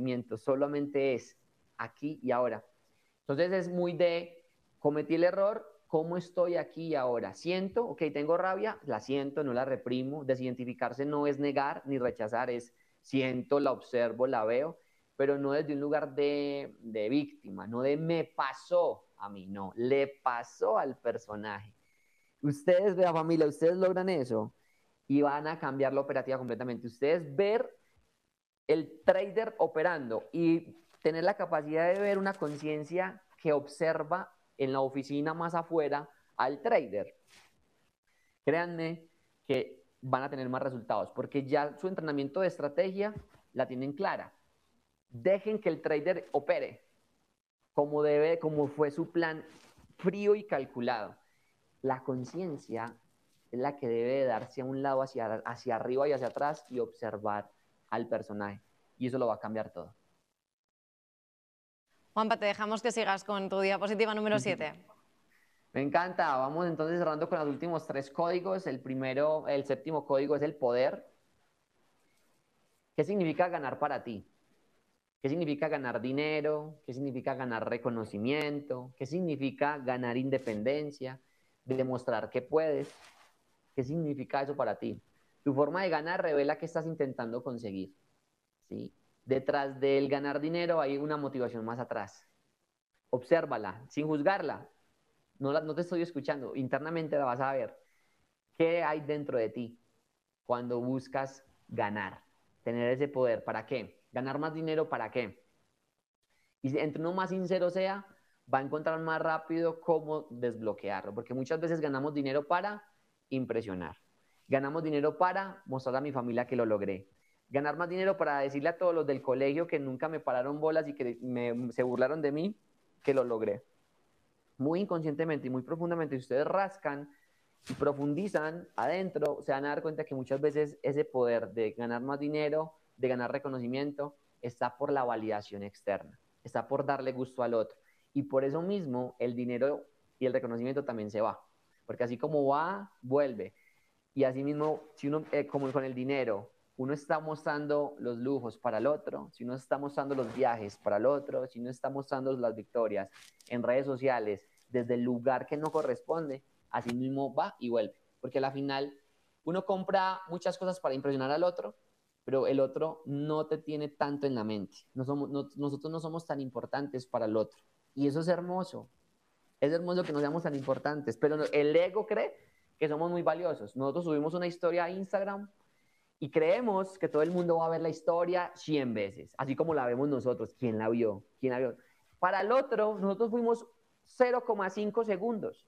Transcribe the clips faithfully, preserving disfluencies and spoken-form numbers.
sentimientos, solamente es aquí y ahora. Entonces es muy de, cometí el error, ¿cómo estoy aquí y ahora? Siento, ok, tengo rabia, la siento, no la reprimo. Desidentificarse no es negar ni rechazar, es siento, la observo, la veo, pero no desde un lugar de, de víctima, no de me pasó a mí, no, le pasó al personaje. Ustedes, vean familia, ustedes logran eso y van a cambiar la operativa completamente. Ustedes ver el trader operando y tener la capacidad de ver una conciencia que observa en la oficina más afuera al trader. Créanme que van a tener más resultados porque ya su entrenamiento de estrategia la tienen clara. Dejen que el trader opere como debe, como fue su plan frío y calculado. La conciencia es la que debe darse a un lado, hacia, hacia arriba y hacia atrás y observar al personaje. Y eso lo va a cambiar todo. Juanpa, te dejamos que sigas con tu diapositiva número siete. Me encanta. Vamos entonces cerrando con los últimos tres códigos. El primero, el séptimo código es el poder. ¿Qué significa ganar para ti? ¿Qué significa ganar dinero? ¿Qué significa ganar reconocimiento? ¿Qué significa ganar independencia? Demostrar que puedes. ¿Qué significa eso para ti? Tu forma de ganar revela qué estás intentando conseguir, ¿sí? Detrás del ganar dinero hay una motivación más atrás. Obsérvala, sin juzgarla. No, la, no te estoy escuchando. Internamente la vas a ver. ¿Qué hay dentro de ti cuando buscas ganar? Tener ese poder. ¿Para qué? Ganar más dinero, ¿para qué? Y si entre uno más sincero sea, va a encontrar más rápido cómo desbloquearlo. Porque muchas veces ganamos dinero para impresionar. Ganamos dinero para mostrar a mi familia que lo logré. Ganar más dinero para decirle a todos los del colegio que nunca me pararon bolas y que me, se burlaron de mí, que lo logré. Muy inconscientemente y muy profundamente, si ustedes rascan y profundizan adentro, se van a dar cuenta que muchas veces ese poder de ganar más dinero, de ganar reconocimiento, está por la validación externa, está por darle gusto al otro. Y por eso mismo el dinero y el reconocimiento también se va. Porque así como va, vuelve. Y así mismo, si uno, eh, como con el dinero, uno está mostrando los lujos para el otro, si uno está mostrando los viajes para el otro, si uno está mostrando las victorias en redes sociales desde el lugar que no corresponde, así mismo va y vuelve. Porque a la final uno compra muchas cosas para impresionar al otro, pero el otro no te tiene tanto en la mente. No somos, no, nosotros no somos tan importantes para el otro. Y eso es hermoso. Es hermoso que no seamos tan importantes, pero el ego cree que somos muy valiosos. Nosotros subimos una historia a Instagram y creemos que todo el mundo va a ver la historia cien veces, así como la vemos nosotros. ¿Quién la vio? ¿Quién la vio? Para el otro, nosotros fuimos cero coma cinco segundos.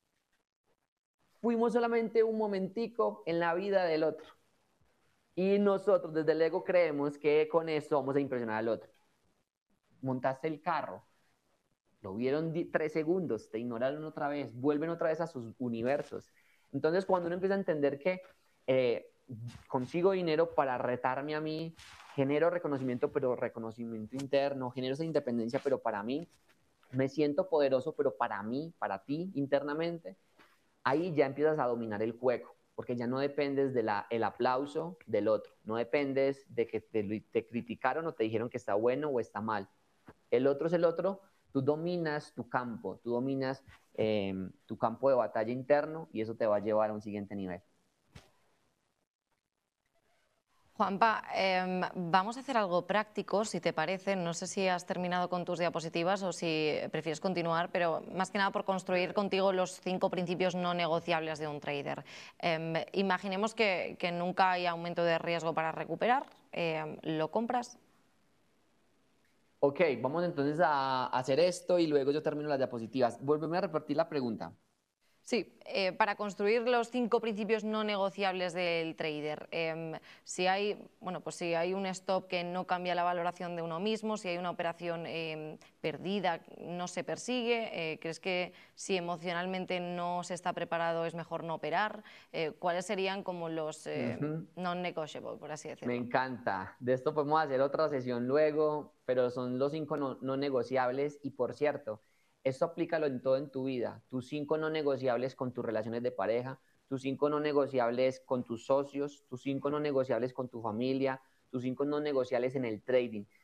Fuimos solamente un momentico en la vida del otro. Y nosotros desde el ego creemos que con eso vamos a impresionar al otro. Montaste el carro, lo vieron tres segundos, te ignoraron otra vez, vuelven otra vez a sus universos. Entonces, cuando uno empieza a entender que eh, consigo dinero para retarme a mí, genero reconocimiento, pero reconocimiento interno, genero esa independencia, pero para mí, me siento poderoso, pero para mí, para ti, internamente, ahí ya empiezas a dominar el juego, porque ya no dependes del de aplauso del otro, no dependes de que te, te criticaron o te dijeron que está bueno o está mal. El otro es el otro. Tú dominas tu campo, tú dominas eh, tu campo de batalla interno y eso te va a llevar a un siguiente nivel. Juanpa, eh, vamos a hacer algo práctico, si te parece. No sé si has terminado con tus diapositivas o si prefieres continuar, pero más que nada por construir contigo los cinco principios no negociables de un trader. Eh, imaginemos que, que nunca hay aumento de riesgo para recuperar. Eh, ¿Lo compras? Ok, vamos entonces a hacer esto y luego yo termino las diapositivas. Vuélveme a repetir la pregunta. Sí, eh, para construir los cinco principios no negociables del trader. Eh, si hay, bueno, pues si hay un stop que no cambia la valoración de uno mismo, si hay una operación eh, perdida, no se persigue, eh, ¿crees que si emocionalmente no se está preparado es mejor no operar? Eh, ¿Cuáles serían como los eh, uh-huh. non-negotiable, por así decirlo? Me encanta. De esto podemos hacer otra sesión luego, pero son los cinco no, no negociables y por cierto, esto aplícalo en todo en tu vida. Tus cinco no negociables con tus relaciones de pareja, tus cinco no negociables con tus socios, tus cinco no negociables con tu familia, tus cinco no negociables en el trading.